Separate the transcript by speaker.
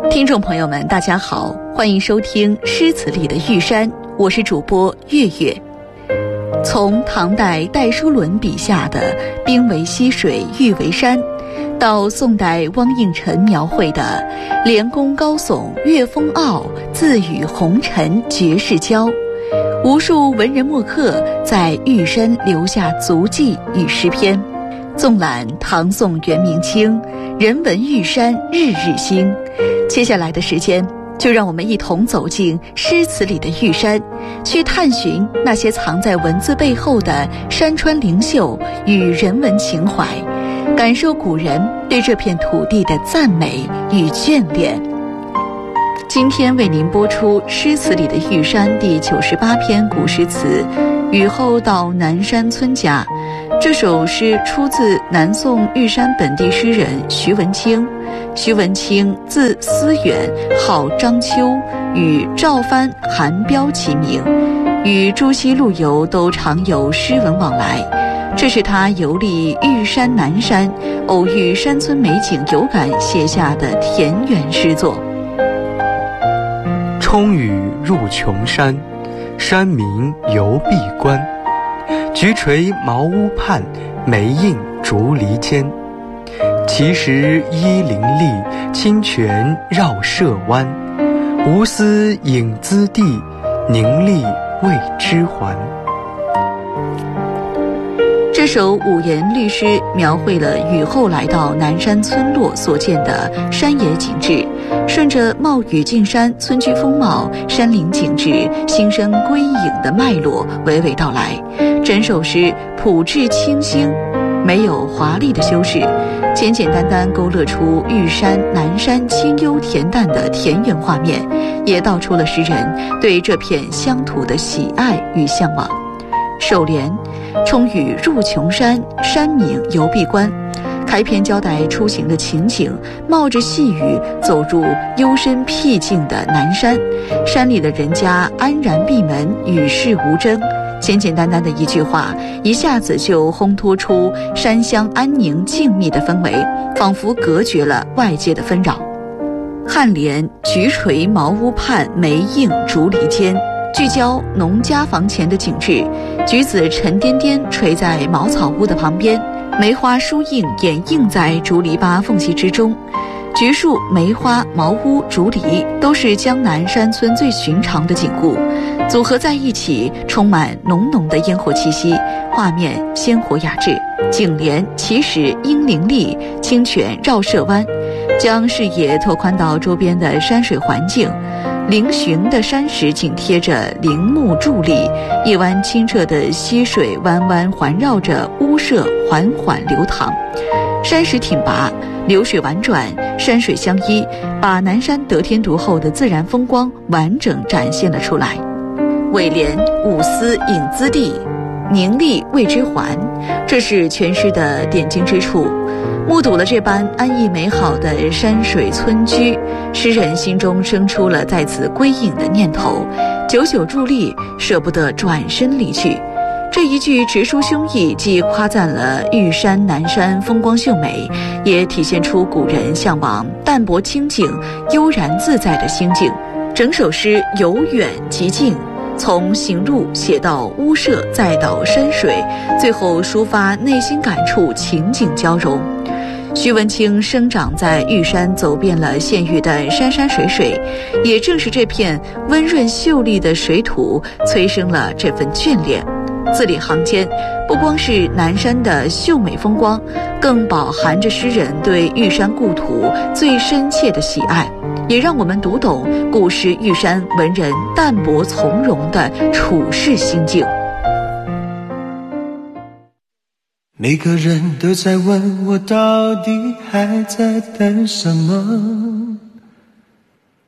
Speaker 1: 听众朋友们，大家好，欢迎收听《诗词里的玉山》，我是主播月月。从唐代戴叔伦笔下的“兵为溪水，玉为山”，到宋代汪应辰描绘的“连宫高耸月风傲，自与红尘绝世交”，无数文人墨客在玉山留下足迹与诗篇。纵览唐宋元明清，人文玉山日日新。接下来的时间，就让我们一同走进诗词里的玉山，去探寻那些藏在文字背后的山川灵秀与人文情怀，感受古人对这片土地的赞美与眷恋。今天为您播出诗词里的玉山第98篇古诗词《雨后到南山村家》。这首诗出自南宋玉山本地诗人徐文清。徐文清字思远，号章丘，与赵藩、韩彪齐名，与朱熹、陆游都常有诗文往来。这是他游历玉山南山，偶遇山村美景有感写下的田园诗作。
Speaker 2: 冲雨入穷山，山明犹闭关。菊垂茅屋畔，梅映竹篱间。其实依林立，清泉绕舍湾。无私隐滋地，宁丽为之还。
Speaker 1: 这首五言律诗描绘了雨后来到南山村落所见的山野景致，顺着冒雨进山村居风貌、山林景致、心生归隐的脉络娓娓道来。整首诗朴质清新，没有华丽的修饰，简简单单勾勒出玉山南山清幽恬淡的田园画面，也道出了诗人对这片乡土的喜爱与向往。首联冲雨入穷山，山明犹闭关。开篇交代出行的情景，冒着细雨走入幽深僻静的南山，山里的人家安然闭门，与世无争。简简单单的一句话，一下子就烘托出山乡安宁静谧的氛围，仿佛隔绝了外界的纷扰。颔联菊垂茅屋畔，梅映竹篱间，聚焦农家房前的景致，橘子沉甸甸垂在茅草屋的旁边，梅花疏映掩映在竹篱笆缝隙之中。橘树、梅花、茅屋、竹篱都是江南山村最寻常的景物，组合在一起，充满浓浓的烟火气息，画面鲜活雅致。景联其实因林立，清泉绕舍湾，将视野拓宽到周边的山水环境。嶙峋的山石紧贴着林木伫立，一湾清澈的溪水弯弯环绕着屋舍缓缓流淌。山石挺拔，流水婉转，山水相依，把南山得天独厚的自然风光完整展现了出来。尾联五思隐滋地，宁丽为之还，这是全诗的点睛之处。目睹了这般安逸美好的山水村居，诗人心中生出了在此归隐的念头，久久伫立，舍不得转身离去。这一句直抒胸臆，既夸赞了玉山南山风光秀美，也体现出古人向往淡泊清静、悠然自在的心境。整首诗由远及近，从行路写到屋舍，再到山水，最后抒发内心感触，情景交融。徐文清生长在玉山，走遍了县域的山山水水，也正是这片温润秀丽的水土催生了这份眷恋。字里行间不光是南山的秀美风光，更饱含着诗人对玉山故土最深切的喜爱，也让我们读懂古时玉山文人淡泊从容的处世心境。
Speaker 3: 每个人都在问我到底还在等什么，